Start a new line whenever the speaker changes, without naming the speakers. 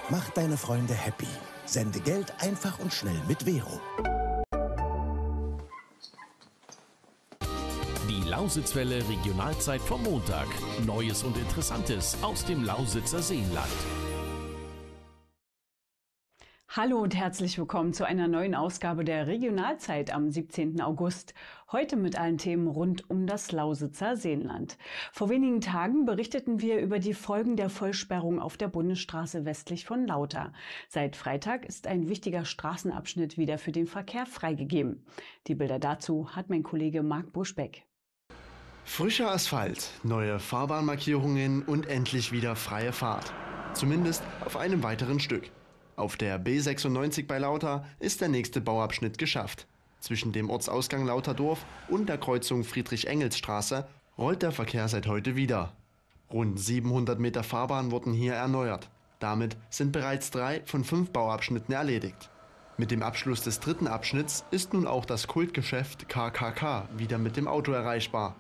Mach deine Freunde happy. Sende Geld einfach und schnell mit Vero.
Die Lausitzwelle Regionalzeit vom Montag. Neues und Interessantes aus dem Lausitzer Seenland.
Hallo und herzlich willkommen zu einer neuen Ausgabe der Regionalzeit am 17. August. Heute mit allen Themen rund um das Lausitzer Seenland. Vor wenigen Tagen berichteten wir über die Folgen der Vollsperrung auf der Bundesstraße westlich von Lauter. Seit Freitag ist ein wichtiger Straßenabschnitt wieder für den Verkehr freigegeben. Die Bilder dazu hat mein Kollege Marc Buschbeck.
Frischer Asphalt, neue Fahrbahnmarkierungen und endlich wieder freie Fahrt. Zumindest auf einem weiteren Stück. Auf der B96 bei Lauter ist der nächste Bauabschnitt geschafft. Zwischen dem Ortsausgang Lauterdorf und der Kreuzung Friedrich-Engels-Straße rollt der Verkehr seit heute wieder. Rund 700 Meter Fahrbahn wurden hier erneuert. Damit sind bereits 3 von 5 Bauabschnitten erledigt. Mit dem Abschluss des dritten Abschnitts ist nun auch das Kultgeschäft KKK wieder mit dem Auto erreichbar.